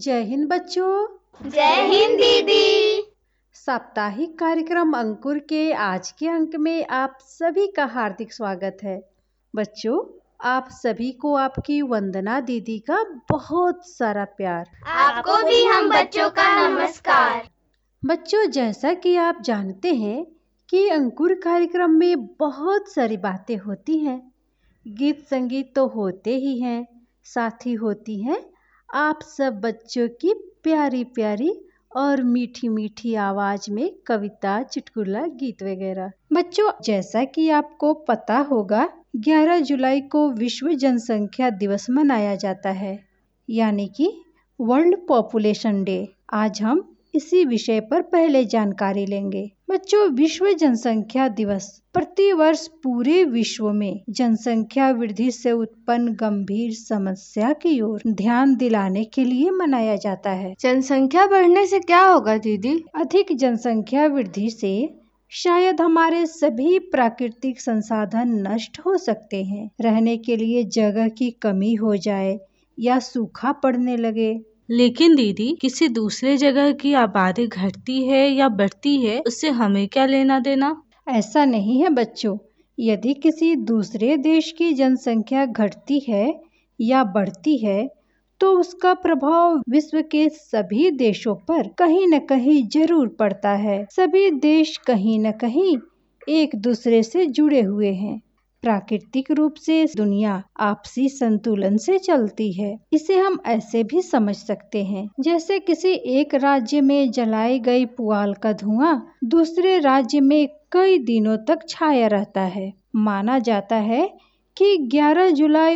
जय हिंद बच्चों। जय हिंद दीदी। साप्ताहिक कार्यक्रम अंकुर के आज के अंक में आप सभी का हार्दिक स्वागत है। बच्चों, आप सभी को आपकी वंदना दीदी का बहुत सारा प्यार। आपको भी हम बच्चों का नमस्कार। बच्चों, जैसा कि आप जानते हैं कि अंकुर कार्यक्रम में बहुत सारी बातें होती हैं। गीत संगीत तो होते ही हैं, साथ ही होती हैं आप सब बच्चों की प्यारी प्यारी और मीठी मीठी आवाज में कविता, चुटकुला, गीत वगैरह। बच्चों, जैसा कि आपको पता होगा 11 जुलाई को विश्व जनसंख्या दिवस मनाया जाता है, यानी कि वर्ल्ड पॉपुलेशन डे। आज हम इसी विषय पर पहले जानकारी लेंगे। बच्चों, विश्व जनसंख्या दिवस प्रतिवर्ष पूरे विश्व में जनसंख्या वृद्धि से उत्पन्न गंभीर समस्या की ओर ध्यान दिलाने के लिए मनाया जाता है। जनसंख्या बढ़ने से क्या होगा दीदी? अधिक जनसंख्या वृद्धि से शायद हमारे सभी प्राकृतिक संसाधन नष्ट हो सकते हैं, रहने के लिए जगह की कमी हो जाए या सूखा पड़ने लगे। लेकिन दीदी, किसी दूसरे जगह की आबादी घटती है या बढ़ती है, उससे हमें क्या लेना देना? ऐसा नहीं है बच्चों। यदि किसी दूसरे देश की जनसंख्या घटती है या बढ़ती है तो उसका प्रभाव विश्व के सभी देशों पर कहीं न कहीं जरूर पड़ता है। सभी देश कहीं न कहीं एक दूसरे से जुड़े हुए हैं। प्राकृतिक रूप से दुनिया आपसी संतुलन से चलती है। इसे हम ऐसे भी समझ सकते हैं, जैसे किसी एक राज्य में जलाई गई पुआल का धुआं दूसरे राज्य में कई दिनों तक छाया रहता है। माना जाता है कि 11 जुलाई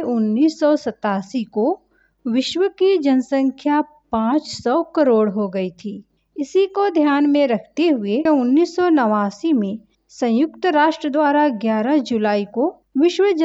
1987 को विश्व की जनसंख्या 500 करोड़ हो गई थी। इसी को ध्यान में रखते हुए 1989 में संयुक्त राष्ट्र द्वारा 11 जुलाई को विश्व